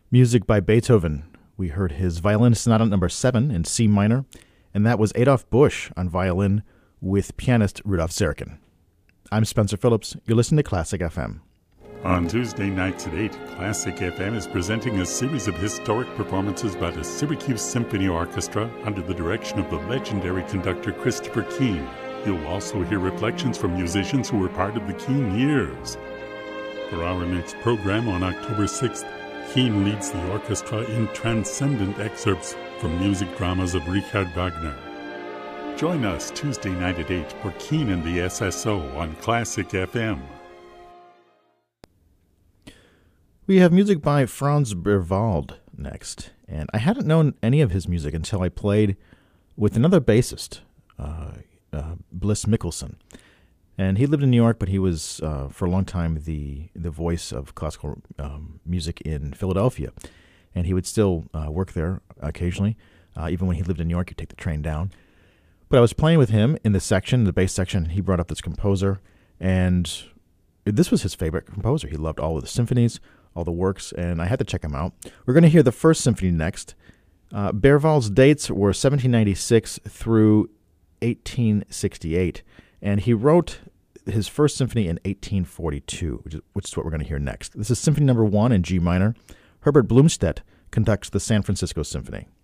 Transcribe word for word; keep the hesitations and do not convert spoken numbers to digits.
Music by Beethoven. We heard his Violin Sonata number seven in C minor, and that was Adolf Busch on violin with pianist Rudolf Serkin. I'm Spencer Phillips. You're listening to Classic F M. On Tuesday nights at eight, Classic F M is presenting a series of historic performances by the Syracuse Symphony Orchestra under the direction of the legendary conductor Christopher Keane. You'll also hear reflections from musicians who were part of the Keane years. For our next program on October sixth, Keane leads the orchestra in transcendent excerpts from music dramas of Richard Wagner. Join us Tuesday night at eight for Keane and the S S O on Classic F M. We have music by Franz Berwald next, and I hadn't known any of his music until I played with another bassist, uh, uh, Bliss Mickelson. And he lived in New York, but he was, uh, for a long time, the the voice of classical um, music in Philadelphia. And he would still uh, work there occasionally. Uh, even when he lived in New York, he'd take the train down. But I was playing with him in the section, the bass section. He brought up this composer, and this was his favorite composer. He loved all of the symphonies, all the works, and I had to check him out. We're going to hear the first symphony next. Uh, Berwald's dates were seventeen ninety-six through eighteen sixty-eight. And he wrote his first symphony in eighteen forty-two, which is, which is what we're going to hear next. This is Symphony Number One in G minor. Herbert Blomstedt conducts the San Francisco Symphony.